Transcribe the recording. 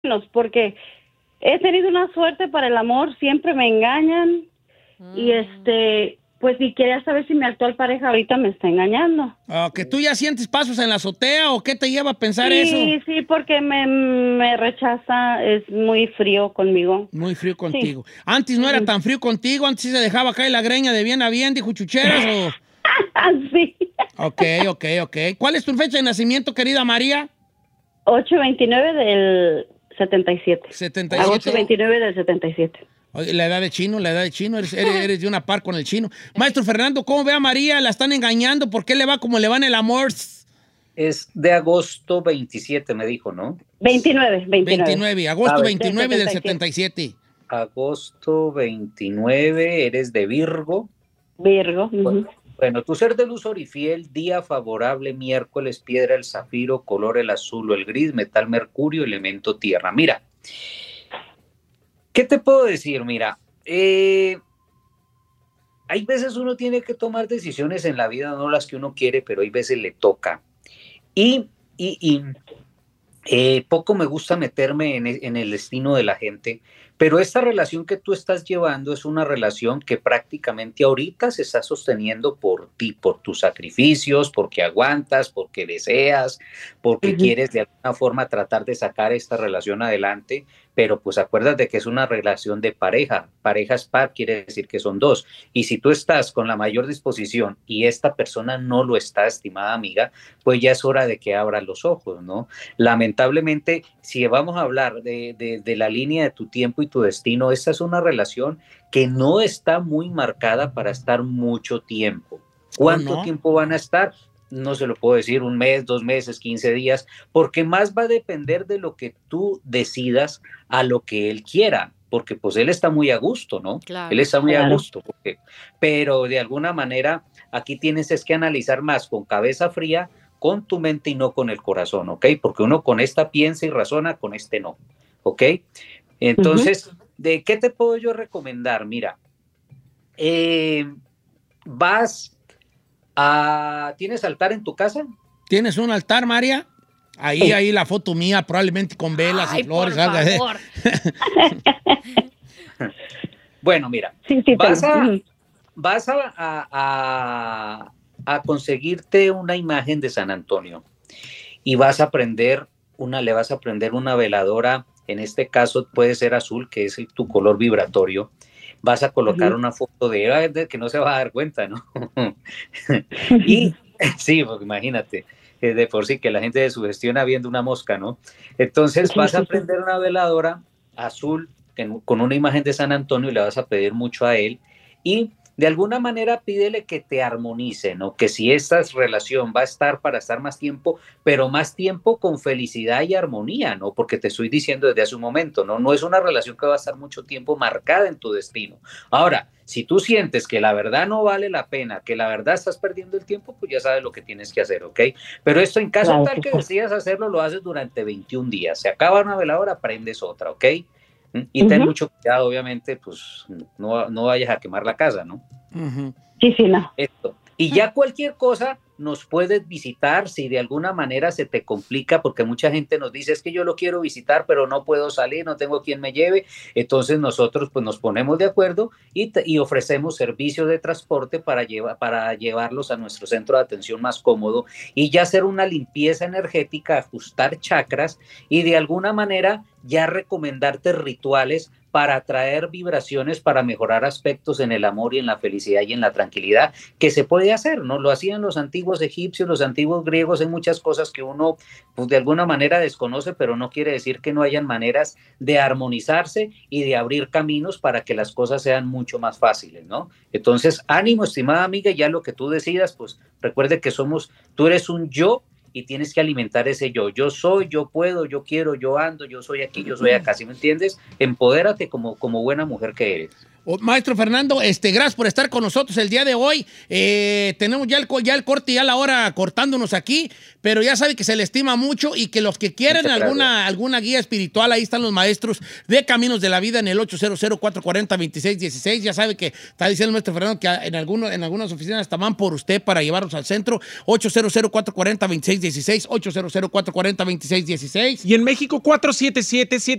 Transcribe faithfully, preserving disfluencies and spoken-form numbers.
menos, porque he tenido una suerte para el amor, siempre me engañan mm. y este, pues si quería saber si mi actual pareja ahorita me está engañando. Uh, ¿Que tú ya sientes pasos en la azotea o qué te lleva a pensar sí, eso? Sí, sí, porque me, me rechaza, es muy frío conmigo. Muy frío contigo. Sí. Antes no era tan frío contigo, antes se dejaba caer la greña de bien a bien, dijo Chucheras o... sí. Ok, ok, ok. ¿Cuál es tu fecha de nacimiento, querida María? ocho veintinueve del setenta y siete. setenta y siete. agosto veintinueve del setenta y siete. Oye, la edad de chino, la edad de chino, eres, eres, eres de una par con el chino. Maestro Fernando, ¿cómo ve a María? ¿La están engañando? ¿Por qué le va como le va en el amor? Es de agosto veintisiete, me dijo, ¿no? veintinueve, veintinueve. veintinueve, agosto veintinueve del setenta y siete. Agosto veintinueve, eres de Virgo. Virgo. Uh-huh. Bueno, bueno, tu ser de luz orifiel, día favorable, miércoles, piedra el zafiro, color el azul o el gris, metal mercurio, elemento tierra. Mira, ¿qué te puedo decir? Mira, eh, hay veces uno tiene que tomar decisiones en la vida, no las que uno quiere, pero hay veces le toca. Y, y, y eh, poco me gusta meterme en, en el destino de la gente, pero esta relación que tú estás llevando es una relación que prácticamente ahorita se está sosteniendo por ti, por tus sacrificios, porque aguantas, porque deseas, porque uh-huh. quieres de alguna forma tratar de sacar esta relación adelante, pero pues acuérdate que es una relación de pareja, parejas par quiere decir que son dos, y si tú estás con la mayor disposición y esta persona no lo está, estimada amiga, pues ya es hora de que abras los ojos, ¿no? Lamentablemente, si vamos a hablar de, de, de la línea de tu tiempo y tu destino, esta es una relación que no está muy marcada para estar mucho tiempo. ¿Cuánto no? tiempo van a estar? No se lo puedo decir, un mes, dos meses, quince días, porque más va a depender de lo que tú decidas a lo que él quiera, porque pues él está muy a gusto, ¿no? Claro, él está muy claro. a gusto, porque, pero de alguna manera aquí tienes es que analizar más con cabeza fría, con tu mente y no con el corazón, ¿ok? Porque uno con esta piensa y razona, con este no, ¿ok? Entonces, uh-huh. ¿de qué te puedo yo recomendar? Mira, eh, vas a... ¿Tienes altar en tu casa? ¿Tienes un altar, María? Ahí, sí. ahí la foto mía, probablemente con velas Ay, y flores. Por favor. Bueno, mira, sí, sí, vas, a, vas a, a, a, a conseguirte una imagen de San Antonio y vas a prender una, le vas a prender una veladora, en este caso puede ser azul, que es tu color vibratorio. Vas a colocar uh-huh. una foto de él, de que no se va a dar cuenta, ¿no? Y sí, porque imagínate, de por sí que la gente se sugestiona viendo una mosca, ¿no? Entonces vas a prender una veladora azul con una imagen de San Antonio y le vas a pedir mucho a él y de alguna manera pídele que te armonice, ¿no? Que si esta relación va a estar para estar más tiempo, pero más tiempo con felicidad y armonía, ¿no? Porque te estoy diciendo desde hace un momento, ¿no? No es una relación que va a estar mucho tiempo marcada en tu destino. Ahora, si tú sientes que la verdad no vale la pena, que la verdad estás perdiendo el tiempo, pues ya sabes lo que tienes que hacer, ¿ok? Pero esto en caso claro, tal que decidas hacerlo, lo haces durante veintiún días. Se acaba una veladora, prendes otra, ¿ok? Y ten uh-huh. mucho cuidado, obviamente, pues no, no vayas a quemar la casa, ¿no? Uh-huh. Sí, sí, no. Esto. Y ya cualquier cosa nos puedes visitar si de alguna manera se te complica, porque mucha gente nos dice, es que yo lo quiero visitar, pero no puedo salir, no tengo quien me lleve. Entonces nosotros pues nos ponemos de acuerdo y, y ofrecemos servicios de transporte para, lleva, para llevarlos a nuestro centro de atención más cómodo y ya hacer una limpieza energética, ajustar chakras y de alguna manera ya recomendarte rituales para atraer vibraciones, para mejorar aspectos en el amor y en la felicidad y en la tranquilidad, que se puede hacer, ¿no? Lo hacían los antiguos egipcios, los antiguos griegos, en muchas cosas que uno, pues, de alguna manera desconoce, pero no quiere decir que no hayan maneras de armonizarse y de abrir caminos para que las cosas sean mucho más fáciles, ¿no? Entonces, ánimo, estimada amiga, ya lo que tú decidas, pues, recuerde que somos, tú eres un yo, y tienes que alimentar ese yo. Yo soy, yo puedo, yo quiero, yo ando, yo soy aquí, yo soy acá, ¿sí me entiendes? Empodérate como, como buena mujer que eres. Oh, maestro Fernando, este, gracias por estar con nosotros el día de hoy. Eh, tenemos ya el, ya el corte, ya la hora cortándonos aquí, pero ya sabe que se le estima mucho y que los que quieren alguna, alguna guía espiritual, ahí están los maestros de Caminos de la Vida en el ocho cero cero, cuatro cuatro cero, dos seis uno seis. Ya sabe que está diciendo el maestro Fernando que en, alguno, en algunas oficinas hasta van por usted para llevarlos al centro. ocho cero cero, cuatro cuatro cero, dos seis uno seis, ocho cero cero, cuatro cuatro cero, dos seis uno seis. Y en México, cuatro siete siete, siete